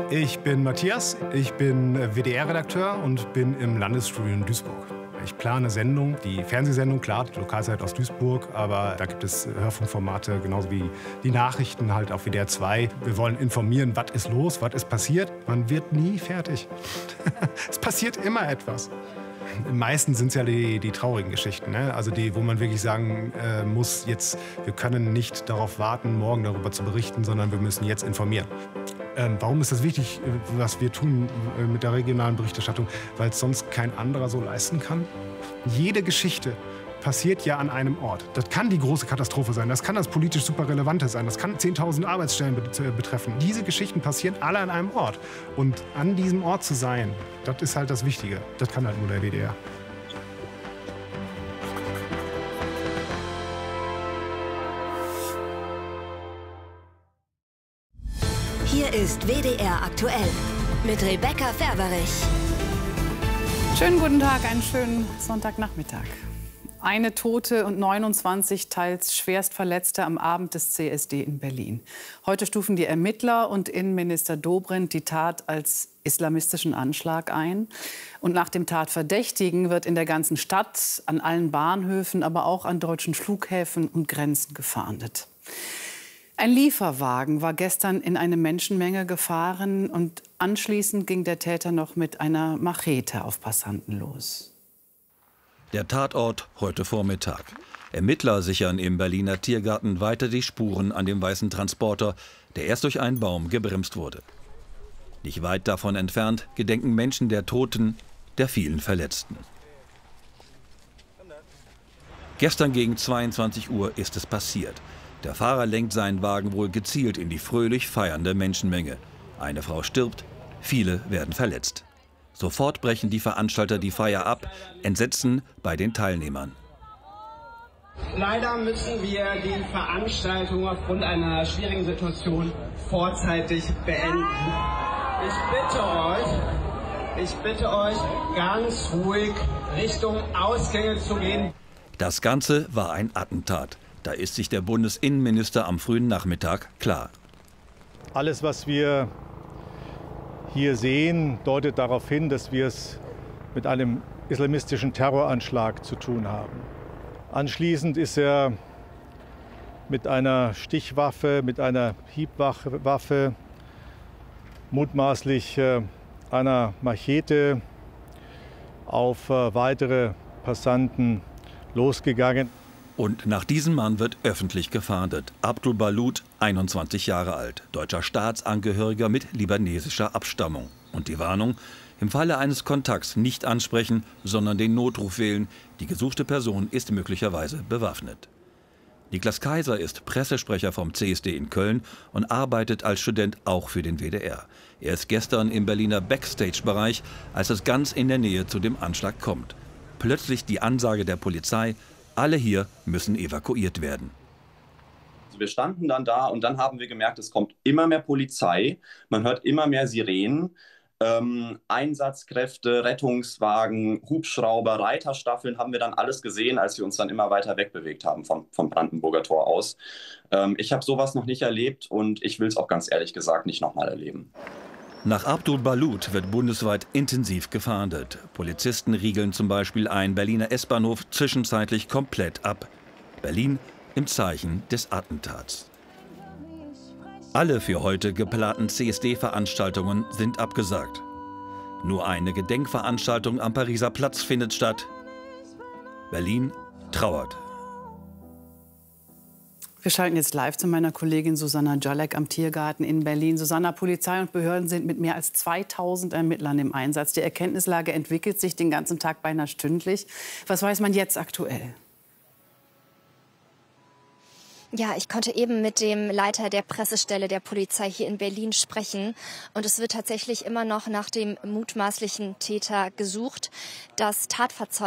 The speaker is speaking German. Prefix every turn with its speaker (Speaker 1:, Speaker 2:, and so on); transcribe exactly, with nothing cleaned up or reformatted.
Speaker 1: Ich bin Matthias, ich bin W D R-Redakteur und bin im Landesstudio in Duisburg. Ich plane Sendungen, die Fernsehsendung, klar, die Lokalzeit aus Duisburg, aber da gibt es Hörfunkformate, genauso wie die Nachrichten halt auf W D R zwei. Wir wollen informieren, was ist los, was ist passiert. Man wird nie fertig. Es passiert immer etwas. Am meisten sind es ja die, die traurigen Geschichten, ne? Also die, wo man wirklich sagen äh, muss, jetzt, wir können nicht darauf warten, morgen darüber zu berichten, sondern wir müssen jetzt informieren. Ähm, warum ist das wichtig, was wir tun äh, mit der regionalen Berichterstattung? Weil es sonst kein anderer so leisten kann. Jede Geschichte passiert ja an einem Ort. Das kann die große Katastrophe sein, das kann das politisch super Relevante sein, das kann zehntausend Arbeitsstellen betreffen. Diese Geschichten passieren alle an einem Ort. Und an diesem Ort zu sein, das ist halt das Wichtige. Das kann halt nur der W D R.
Speaker 2: Hier ist W D R aktuell mit Rebecca Ferberich.
Speaker 3: Schönen guten Tag, einen schönen Sonntagnachmittag. Eine Tote und neunundzwanzig teils schwerst Verletzte am Abend des C S D in Berlin. Heute stufen die Ermittler und Innenminister Dobrindt die Tat als islamistischen Anschlag ein. Und nach dem Tatverdächtigen wird in der ganzen Stadt, an allen Bahnhöfen, aber auch an deutschen Flughäfen und Grenzen gefahndet. Ein Lieferwagen war gestern in eine Menschenmenge gefahren und anschließend ging der Täter noch mit einer Machete auf Passanten los.
Speaker 4: Der Tatort heute Vormittag. Ermittler sichern im Berliner Tiergarten weiter die Spuren an dem weißen Transporter, der erst durch einen Baum gebremst wurde. Nicht weit davon entfernt gedenken Menschen der Toten, der vielen Verletzten. Gestern gegen zweiundzwanzig Uhr ist es passiert. Der Fahrer lenkt seinen Wagen wohl gezielt in die fröhlich feiernde Menschenmenge. Eine Frau stirbt, viele werden verletzt. Sofort brechen die Veranstalter die Feier ab, Entsetzen bei den Teilnehmern.
Speaker 5: Leider müssen wir die Veranstaltung aufgrund einer schwierigen Situation vorzeitig beenden. Ich bitte euch, ich bitte euch, ganz ruhig Richtung Ausgänge zu gehen.
Speaker 4: Das Ganze war ein Attentat. Da ist sich der Bundesinnenminister am frühen Nachmittag klar.
Speaker 6: Alles, was wir hier sehen, deutet darauf hin, dass wir es mit einem islamistischen Terroranschlag zu tun haben. Anschließend ist er mit einer Stichwaffe, mit einer Hiebwaffe, mutmaßlich einer Machete auf weitere Passanten losgegangen.
Speaker 4: Und nach diesem Mann wird öffentlich gefahndet. Abdul Balut, einundzwanzig Jahre alt, deutscher Staatsangehöriger mit libanesischer Abstammung. Und die Warnung, im Falle eines Kontakts nicht ansprechen, sondern den Notruf wählen. Die gesuchte Person ist möglicherweise bewaffnet. Niklas Kaiser ist Pressesprecher vom C S D in Köln und arbeitet als Student auch für den W D R. Er ist gestern im Berliner Backstage-Bereich, als es ganz in der Nähe zu dem Anschlag kommt. Plötzlich die Ansage der Polizei: Alle hier müssen evakuiert werden.
Speaker 7: Wir standen dann da und dann haben wir gemerkt, es kommt immer mehr Polizei, man hört immer mehr Sirenen, ähm, Einsatzkräfte, Rettungswagen, Hubschrauber, Reiterstaffeln haben wir dann alles gesehen, als wir uns dann immer weiter wegbewegt haben vom, vom Brandenburger Tor aus. Ähm, ich habe sowas noch nicht erlebt und ich will es auch ganz ehrlich gesagt nicht nochmal erleben.
Speaker 4: Nach Abdul Balut wird bundesweit intensiv gefahndet. Polizisten riegeln zum Beispiel einen Berliner S-Bahnhof zwischenzeitlich komplett ab. Berlin im Zeichen des Attentats. Alle für heute geplanten C S D-Veranstaltungen sind abgesagt. Nur eine Gedenkveranstaltung am Pariser Platz findet statt. Berlin trauert.
Speaker 3: Wir schalten jetzt live zu meiner Kollegin Susanna Jalek am Tiergarten in Berlin. Susanna, Polizei und Behörden sind mit mehr als zweitausend Ermittlern im Einsatz. Die Erkenntnislage entwickelt sich den ganzen Tag beinahe stündlich. Was weiß man jetzt aktuell?
Speaker 8: Ja, ich konnte eben mit dem Leiter der Pressestelle der Polizei hier in Berlin sprechen. Und es wird tatsächlich immer noch nach dem mutmaßlichen Täter gesucht. Das Tatfahrzeug